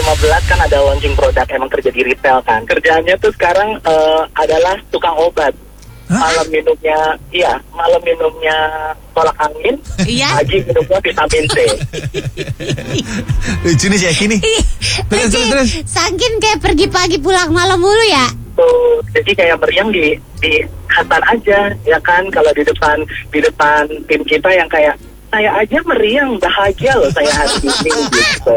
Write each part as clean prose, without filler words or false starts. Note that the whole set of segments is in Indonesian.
2015 kan ada launching produk, emang kerja di retail kan. Kerjaannya tuh sekarang adalah tukang obat. Malam minumnya tolak angin, pagi minumnya vitamin C. Lucu nih si Eki nih. Terus. Saking kayak pergi pagi pulang malam mulu ya. Tuh, jadi kayak meriang di kantor aja, ya kan? Kalau di depan tim kita yang kayak saya aja meriang, bahagia loh saya hari ini gitu.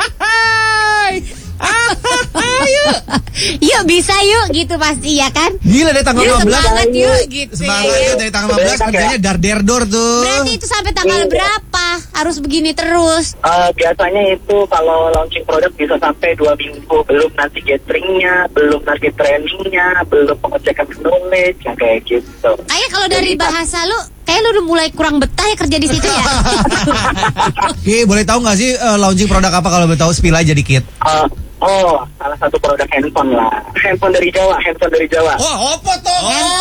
Yuk bisa yuk gitu pasti ya kan. Gila deh tanggal 15. Semangat yuk gitu. Semangat dari tanggal 15 kerjanya dar-der-dor tuh. Berarti itu sampai tanggal berapa harus begini terus? Biasanya itu kalau launching produk bisa sampai 2 minggu. Belum nanti gatheringnya, belum nanti trainingnya, belum pengecekan knowledge, yang kayak gitu. Kayak kalau dari bahasa lu, kayak lu udah mulai kurang betah ya kerja di situ ya. Ki, boleh tahu nggak sih launching produk apa, kalau boleh tahu spill aja dikit. Salah satu produk handphone lah. Handphone dari Jawa. Oh, apa tuh?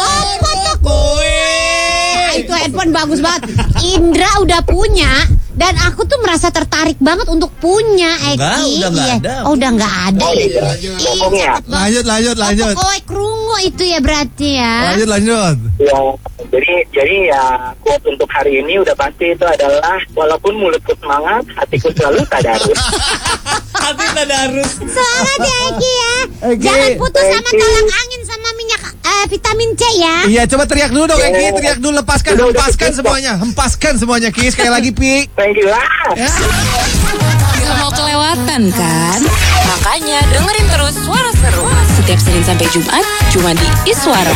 Itu handphone bagus banget. Indra udah punya dan aku tuh merasa tertarik banget untuk punya, Eki. Udah nggak ada. Oh, udah nggak ada. Ngomongnya. Lanjut. Oh, krungu itu ya berarti ya. Lanjut. Ya, jadi ya quote untuk hari ini udah pasti itu adalah walaupun mulutku semangat, hatiku selalu tadarus. Hati tadarus. Semangat ya Eki ya. Eki, Jangan putus sama Eki. tolak angin sama minyak vitamin C ya. Iya, coba teriak dulu dong Eki, teriak dulu, hempaskan semuanya Ki, sekali lagi Pi. Thank you lah. Gak mau kelewatan kan? Makanya dengerin terus Suara Seru setiap Senin sampai Jumat cuma di Iswara.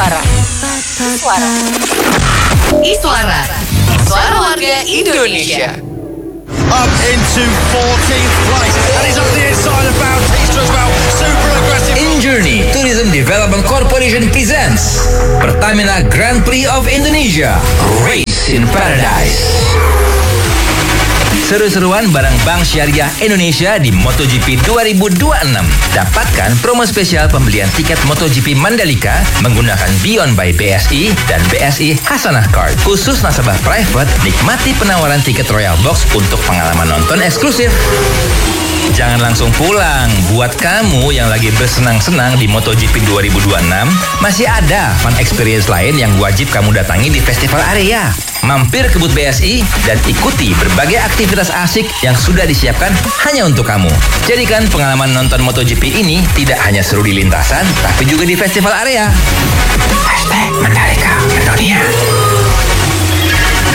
Suara warga Indonesia. Up into 14th place, and he's on the inside of Bautista as well. Super aggressive. InJourney Tourism Development Corporation presents Pertamina Grand Prix of Indonesia, Race in Paradise. Seru-seruan bareng Bank Syariah Indonesia di MotoGP 2026. Dapatkan promo spesial pembelian tiket MotoGP Mandalika menggunakan Beyond by BSI dan BSI Hasanah Card. Khusus nasabah private, nikmati penawaran tiket Royal Box untuk pengalaman nonton eksklusif. Jangan langsung pulang. Buat kamu yang lagi bersenang-senang di MotoGP 2026, masih ada fun experience lain yang wajib kamu datangi di festival area. Mampir ke booth BSI dan ikuti berbagai aktivitas asik yang sudah disiapkan hanya untuk kamu. Jadikan pengalaman nonton MotoGP ini tidak hanya seru di lintasan, tapi juga di festival area. #Mandalika Mendonia.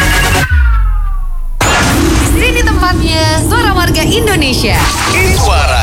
Di sini tempatnya Suara Warga Indonesia. Iswara.